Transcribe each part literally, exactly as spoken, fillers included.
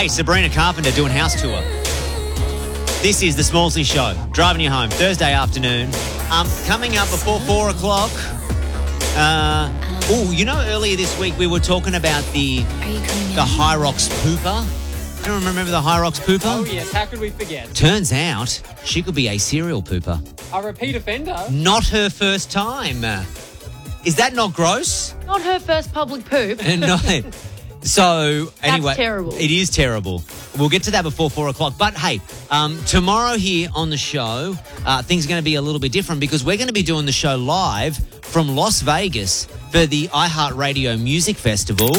Hey, Sabrina Carpenter doing house tour. This is the Smallsy Show, driving you home Thursday afternoon. Um, coming up before four o'clock. Uh, oh, you know, earlier this week we were talking about the the Hyrox pooper. Do you remember the Hyrox pooper? Oh, yes. How could we forget? Turns out she could be a serial pooper. A repeat offender? Not her first time. Is that not gross? Not her first public poop. No. So, anyway. That's terrible. It is terrible. We'll get to that before four o'clock. But, hey, um, tomorrow here on the show, uh, things are going to be a little bit different because we're going to be doing the show live from Las Vegas for the iHeartRadio Music Festival.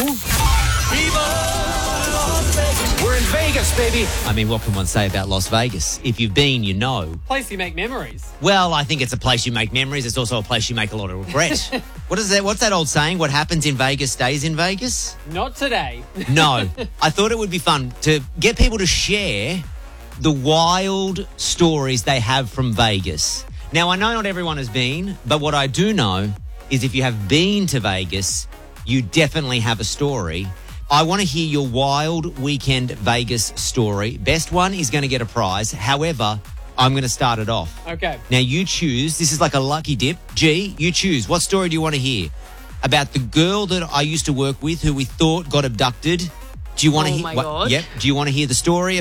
We're in Vegas, baby. I mean, what can one say about Las Vegas? If you've been, you know. Place you make memories. Well, I think it's a place you make memories. It's also a place you make a lot of regret. What is that? What's that old saying? What happens in Vegas stays in Vegas? Not today. No. I thought it would be fun to get people to share the wild stories they have from Vegas. Now, I know not everyone has been, but what I do know is if you have been to Vegas, you definitely have a story. I want to hear your wild weekend Vegas story. Best one is going to get a prize. However, I'm going to start it off. Okay. Now, you choose. This is like a lucky dip. G, you choose. What story do you want to hear? About the girl that I used to work with who we thought got abducted. Do you want to Oh, hear? my what- God. Yep. Do you want to hear the story